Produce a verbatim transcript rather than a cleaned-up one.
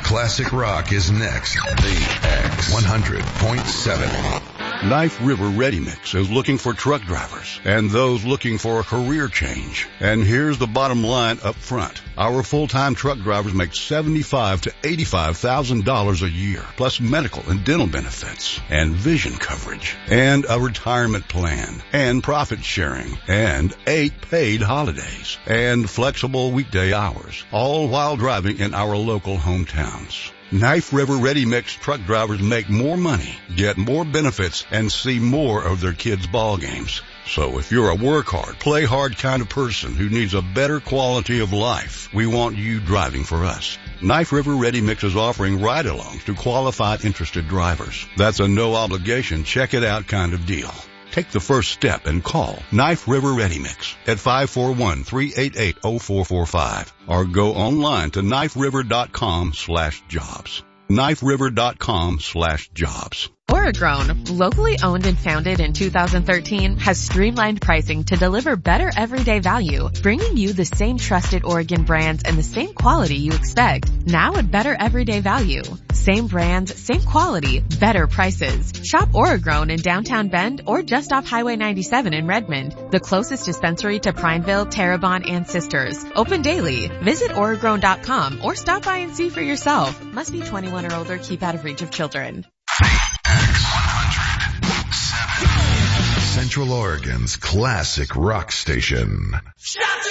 Classic Rock is next. The X one hundred point seven. Knife River Ready Mix is looking for truck drivers and those looking for a career change. And here's the bottom line up front. Our full-time truck drivers make seventy-five thousand to eighty-five thousand dollars a year, plus medical and dental benefits, and vision coverage, and a retirement plan, and profit sharing, and eight paid holidays, and flexible weekday hours, all while driving in our local hometowns. Knife River Ready Mix truck drivers make more money, get more benefits, and see more of their kids' ball games. So if you're a work hard, play hard kind of person who needs a better quality of life, we want you driving for us. Knife River Ready Mix is offering ride-alongs to qualified interested drivers. That's a no-obligation, check-it-out kind of deal. Take the first step and call Knife River Ready Mix at five four one, three eight eight, zero four four five or go online to knife river dot com slash jobs. knife river dot com slash jobs. Oragrown, locally owned and founded in two thousand thirteen, has streamlined pricing to deliver better everyday value, bringing you the same trusted Oregon brands and the same quality you expect, now at better everyday value. Same brands, same quality, better prices. Shop Oragrown in downtown Bend or just off Highway ninety-seven in Redmond, the closest dispensary to Prineville, Terrebonne, and Sisters. Open daily. Visit Oragrown dot com or stop by and see for yourself. Must be twenty-one or older. Keep out of reach of children. X one hundred point seven. Central Oregon's classic rock station. Shout!